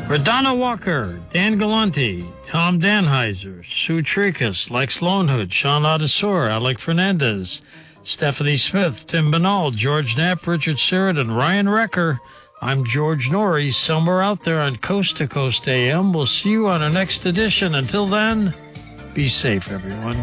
Radonna Walker, Dan Galante, Tom Danheiser, Sue Tricus, Lex Lonehood, Sean Audesor, Alec Fernandez, Stephanie Smith, Tim Banal, George Knapp, Richard Sirrett, and Ryan Recker. I'm George Norrie, somewhere out there on Coast to Coast AM. We'll see you on our next edition. Until then, be safe, everyone.